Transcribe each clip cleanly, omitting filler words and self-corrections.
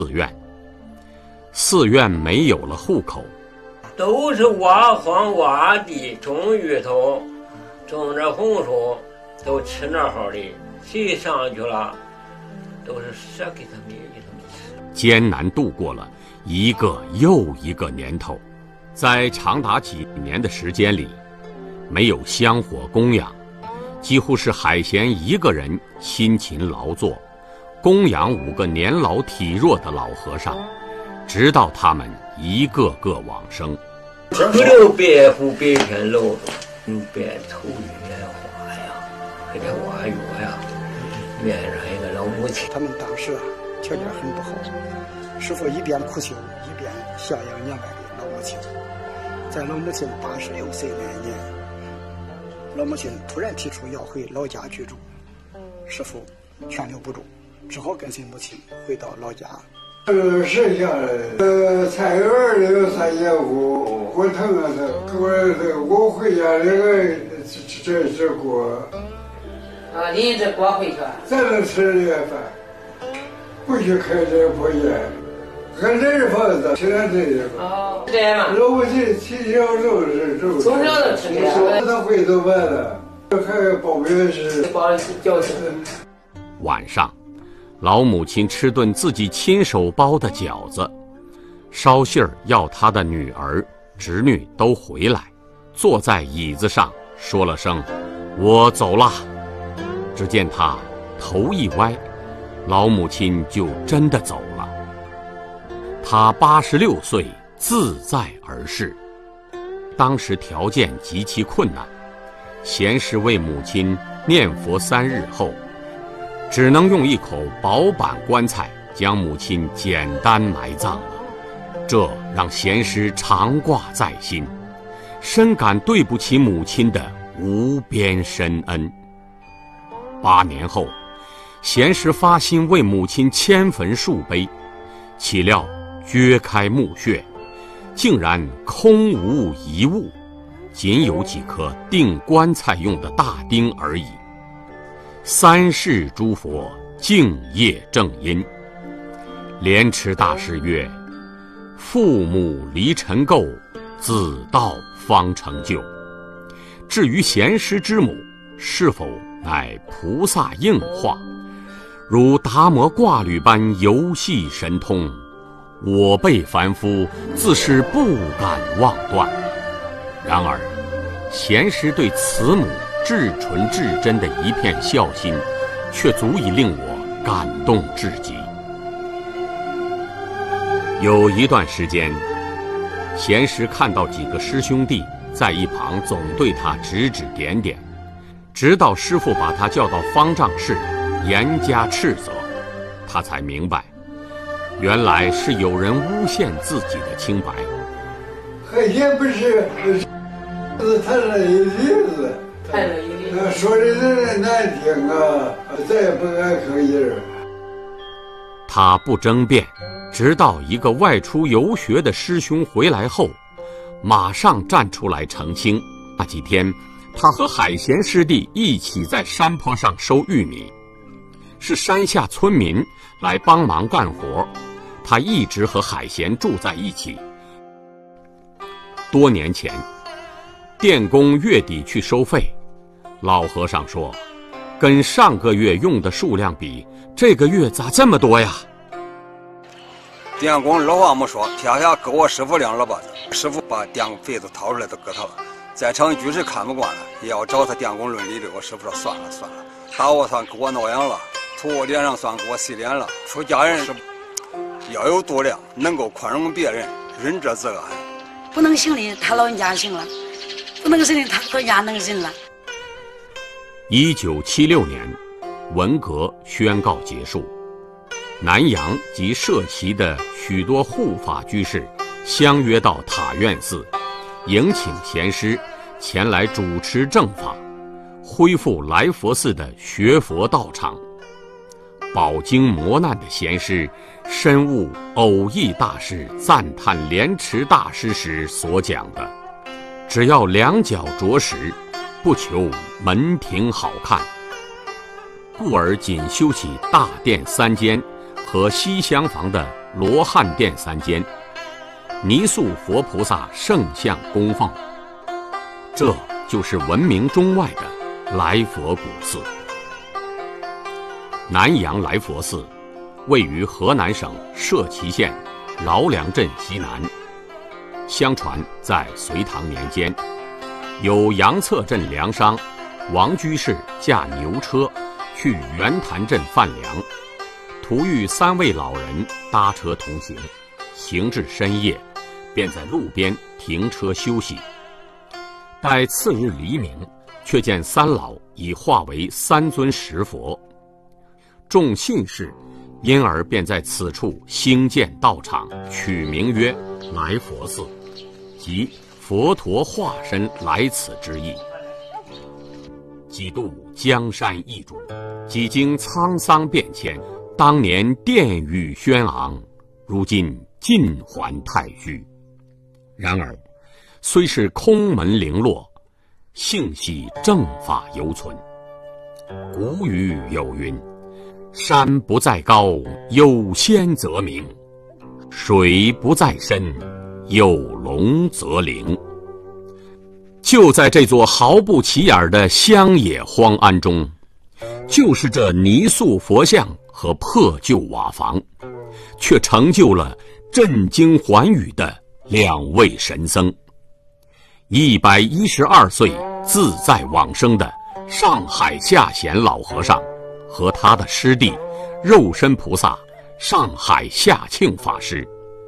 寺院没有了户口， 都是挖荒挖地，种芋头，种点红薯，都吃那好的。谁上去了，都是舍给他们吃。 艰难度过了一个又一个年头，在长达几年的时间里，没有香火供养，几乎是海贤一个人辛勤劳作，供养5个年老体弱的老和尚，直到他们一个个往生。 不留白虎白天露，白头莲花呀，还得挖药呀，面上一个老母亲。 他们当时条件很不好，师父一边苦修，一边孝养年迈的老母亲。在老母亲86岁那年，老母亲突然提出要回老家居住，师父劝留不住，只好跟随母亲回到老家。 剩下的菜园里有3间屋，火腾啊，我回家这个这锅啊，拎着锅回去， 咱能吃这饭，不许开这破烟，还这房子吃点这个。 哦，这样嘛。 老母亲从小就是这个， 从小都吃这个。 他回头完了，还包面是包饺子。 晚上，老母亲吃顿自己亲手包的饺子，捎信儿要她的女儿、侄女都回来，坐在椅子上说了声“我走了”。只见她头一歪，老母亲就真的走了。她86岁自在而逝。当时条件极其困难，贤师为母亲念佛3日后，只能用一口薄板棺材将母亲简单埋葬了。这让贤师常挂在心，深感对不起母亲的无边深恩。8年后，贤师发心为母亲迁坟树碑，岂料掘开墓穴，竟然空无一物，仅有几颗钉棺材用的大钉而已。3世诸佛敬业正因。莲池大师曰：父母离尘垢，子道方成就。至于贤师之母是否乃菩萨应化，如达摩挂履般游戏神通，我辈凡夫自是不敢妄断。然而贤师对慈母至纯至真的一片孝心，却足以令我感动至极。有一段时间，贤师看到几个师兄弟在一旁总对他指指点点，直到师父把他叫到方丈室严加斥责，他才明白，原来是有人诬陷自己的清白。 海贤不是谈了一例子，说的人难听啊，再也不敢吭音。 他不争辩，直到一个外出游学的师兄回来后，马上站出来澄清。那几天，他和海贤师弟一起在山坡上收玉米，是山下村民来帮忙干活，他一直和海贤住在一起。多年前，电工月底去收费，老和尚说，跟上个月用的数量比，这个月咋这么多呀？ 电工二话没说，撇下给我师傅2耳巴子，师傅把电费子掏出来都给他了。在场居士看不惯了，也要找他电工论理的。我师傅说算了，打我算给我挠痒了，吐我脸上算给我洗脸了。出家人是要有度量，能够宽容别人，仁者自安。 不能行的他老人家行了，不能行的他老人家能行了。 1976年，文革宣告结束，南阳及涉旗的许多护法居士相约到塔院寺，迎请贤师前来主持正法，恢复来佛寺的学佛道场。饱经磨难的贤师深悟偶益大师赞叹莲池大师时所讲的，只要2脚着实，不求门庭好看，故而仅修起大殿3间和西厢房的罗汉殿3间，泥塑佛菩萨圣像供奉。这就是闻名中外的来佛古寺。南阳来佛寺位于河南省社旗县饶梁镇西南。相传在隋唐年间，有杨策镇粮商王居士驾牛车去袁潭镇贩粮，途遇3位老人搭车同行，行至深夜，便在路边停车休息。待次日黎明，却见3老已化为3尊石佛。众信士因而便在此处兴建道场，取名曰来佛寺，即佛陀化身来此之意。几度江山易主，几经沧桑变迁，当年殿宇轩昂，如今尽还太虚。然而虽是空门零落，幸喜正法犹存。古语有云：山不在高，有仙则名；水不在深，有龙则灵。就在这座毫不起眼的乡野荒庵中，就是这泥塑佛像和破旧瓦房，却成就了震惊寰宇的2位神僧：112岁自在往生的上海下贤老和尚和他的师弟肉身菩萨上海下庆法师。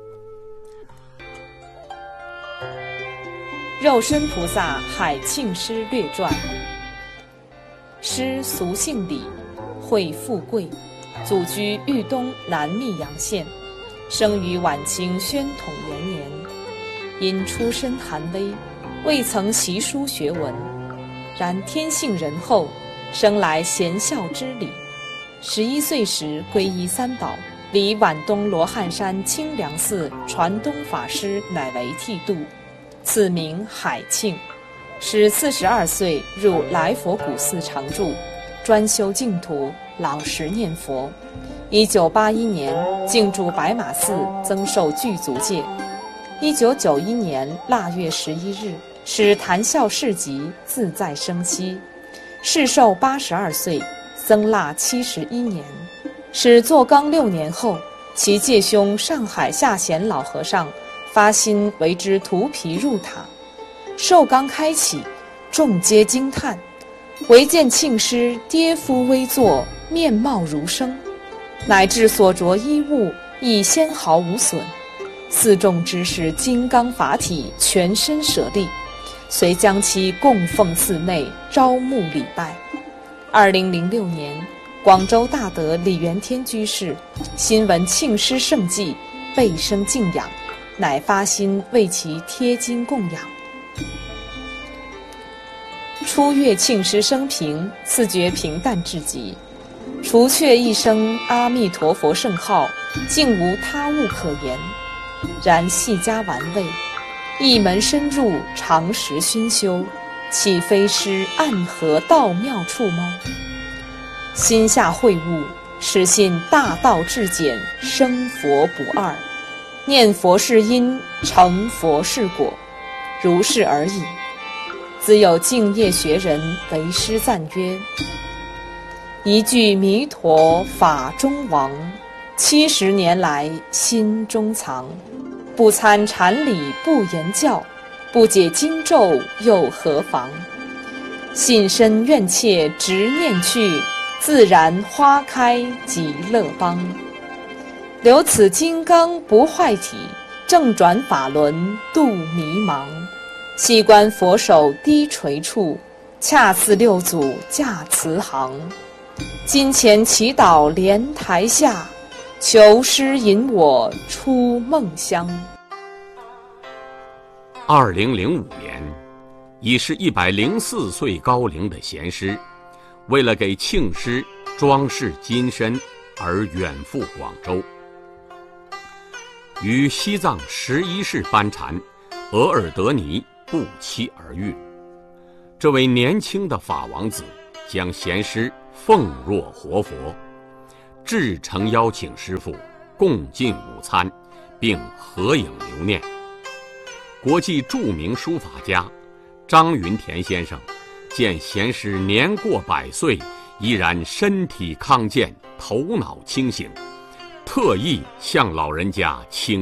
肉身菩萨海庆师略传。师俗姓李，讳富贵，祖居豫东南密阳县，生于晚清宣统元年。因出身寒微，未曾习书学文，然天性仁厚，生来贤孝之理。11岁时皈依3宝，离皖东罗汉山清凉寺传东法师乃为剃度，赐名海庆。使42岁入来佛古寺常住，专修净土，老实念佛。1981年进驻白马寺，增受具足戒。1991年腊月11日，使谈笑市集，自在生息。世寿82岁，僧腊71年。使做纲6年后，其介兄上海下贤老和尚发心为之涂皮入塔。寿纲开启，众皆惊叹，唯见庆师跌夫微坐，面貌如生，乃至所着衣物亦纤毫无损。寺众知是金刚法体，全身舍利，遂将其供奉寺内，招募礼拜。2006年，广州大德李元天居士新闻庆师圣迹，倍生敬仰，乃发心为其贴金供养。初阅庆师生平，自觉平淡至极，除却一声阿弥陀佛圣号，竟无他物可言。然细加玩味，一门深入，常时熏修，岂非师暗合道妙处吗？心下会悟，始信大道至简，生佛不二，念佛是因，成佛是果，如是而已。自有敬业学人为师赞曰：一句弥陀法中王，70年来心中藏。不参禅理不言教，不解经咒又何妨？信身愿切直念去，自然花开极乐邦。留此金刚不坏体，正转法轮度迷茫。细观佛手低垂处，恰似六祖驾慈航。金钱祈祷莲台下，求师引我出梦乡。 2005年，已是104岁高龄的贤师，为了给庆师装饰金身而远赴广州，与西藏11世班禅额尔德尼不期而遇。这位年轻的法王子将贤师奉若活佛，至诚邀请师父共进午餐，并合影留念。国际著名书法家张云田先生见贤师年过100岁，依然身体康健，头脑清醒，特意向老人家请